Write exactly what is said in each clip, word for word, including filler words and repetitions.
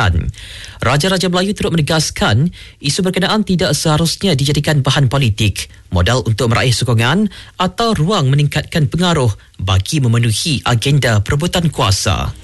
Kebajikan. Raja-Raja Melayu turut menegaskan isu berkenaan tidak seharusnya dijadikan bahan politik, modal untuk meraih sokongan atau ruang meningkatkan pengaruh bagi memenuhi agenda perebutan kuasa.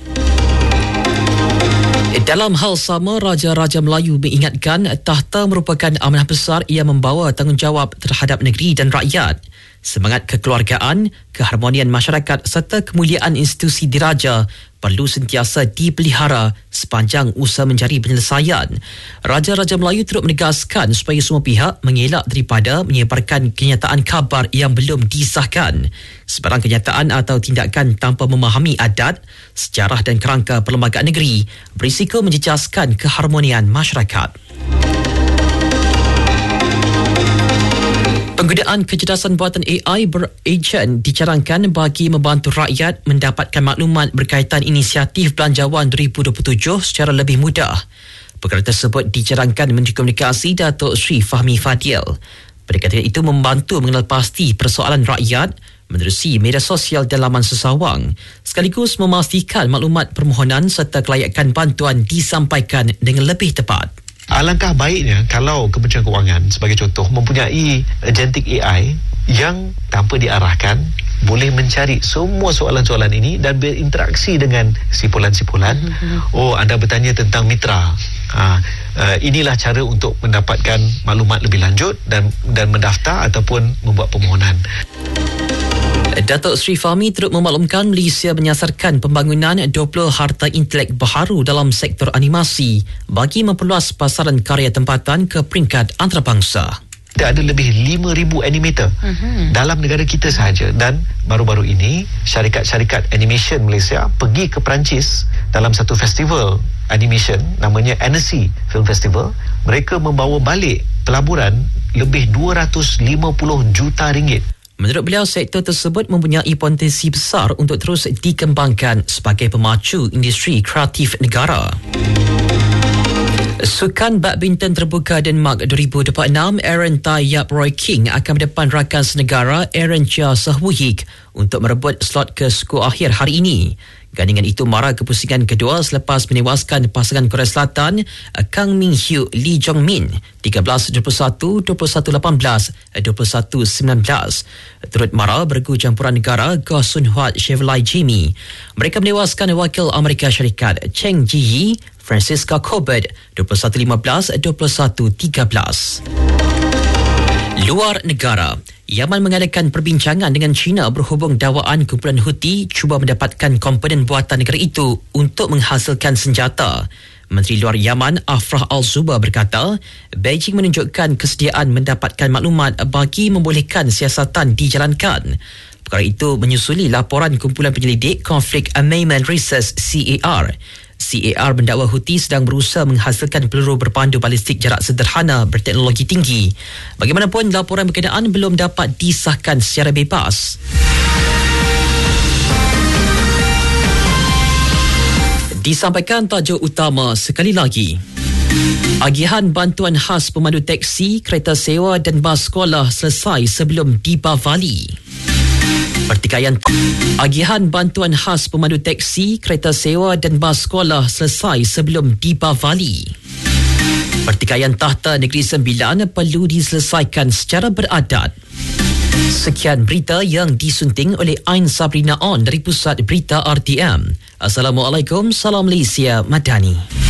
Dalam hal sama, Raja-Raja Melayu mengingatkan takhta merupakan amanah besar yang membawa tanggungjawab terhadap negeri dan rakyat. Semangat kekeluargaan, keharmonian masyarakat serta kemuliaan institusi diraja perlu sentiasa dipelihara sepanjang usaha mencari penyelesaian. Raja-Raja Melayu turut menegaskan supaya semua pihak mengelak daripada menyebarkan kenyataan khabar yang belum disahkan. Sebarang kenyataan atau tindakan tanpa memahami adat, sejarah dan kerangka perlembagaan negeri berisiko menjejaskan keharmonian masyarakat. Penggunaan kecerdasan buatan A I beragen dicarangkan bagi membantu rakyat mendapatkan maklumat berkaitan inisiatif Belanjawan dua ribu dua puluh tujuh secara lebih mudah. Perkara tersebut dicarangkan Menteri Komunikasi Datuk Seri Fahmi Fadil. Pendekatan itu membantu mengenal pasti persoalan rakyat menerusi media sosial dan laman sesawang, sekaligus memastikan maklumat permohonan serta kelayakan bantuan disampaikan dengan lebih tepat. Alangkah baiknya kalau Kementerian Kewangan sebagai contoh mempunyai agentic A I yang tanpa diarahkan boleh mencari semua soalan-soalan ini dan berinteraksi dengan sipulan-sipulan. Oh, anda bertanya tentang mitra. Ha, uh, inilah cara untuk mendapatkan maklumat lebih lanjut dan dan mendaftar ataupun membuat permohonan. Datuk Seri Fahmi turut memaklumkan Malaysia menyasarkan pembangunan dua puluh harta intelek baharu dalam sektor animasi bagi memperluas pasaran karya tempatan ke peringkat antarabangsa. Kita ada lebih lima ribu animator uh-huh. dalam negara kita sahaja, dan baru-baru ini syarikat-syarikat animation Malaysia pergi ke Perancis dalam satu festival animation namanya Annecy Film Festival. Mereka membawa balik pelaburan lebih dua ratus lima puluh juta ringgit. Menurut beliau, sektor tersebut mempunyai potensi besar untuk terus dikembangkan sebagai pemacu industri kreatif negara. Sukan badminton terbuka Denmark dua ribu dua puluh enam, Aaron Tai Yap Roy King akan berdepan rakan senegara Aaron Chia Sahwihik untuk merebut slot ke suku akhir hari ini. Gandingan itu mara ke pusingan kedua selepas menewaskan pasangan Korea Selatan Kang Min Hyuk Lee Jong Min tiga belas dua puluh satu, dua puluh satu lapan belas, dua puluh satu sembilan belas. Turut mara bergu campuran negara Goh Sun Huat Chevrolet Jamie. Mereka menewaskan wakil Amerika Syarikat Cheng Ji Yi Francisca Colbert dua puluh satu lima belas, dua puluh satu tiga belas. Luar negara, Yaman mengadakan perbincangan dengan China berhubung dakwaan kumpulan Houthi cuba mendapatkan komponen buatan negara itu untuk menghasilkan senjata. Menteri Luar Yaman Afrah Al-Zuba berkata, Beijing menunjukkan kesediaan mendapatkan maklumat bagi membolehkan siasatan dijalankan. Perkara itu menyusuli laporan kumpulan penyelidik Conflict Amendment Research C A R. C A R mendakwa Houthi sedang berusaha menghasilkan peluru berpandu balistik jarak sederhana berteknologi tinggi. Bagaimanapun, laporan berkenaan belum dapat disahkan secara bebas. Disampaikan tajuk utama sekali lagi. Agihan bantuan khas pemandu teksi, kereta sewa dan bas sekolah selesai sebelum dibawali. Pertikaian agihan bantuan khas pemandu teksi, kereta sewa dan bas sekolah selesai sebelum dibawali. Pertikaian takhta Negeri Sembilan perlu diselesaikan secara beradat. Sekian berita yang disunting oleh Ain Sabrina On dari Pusat Berita R T M. Assalamualaikum, salam Malaysia Madani.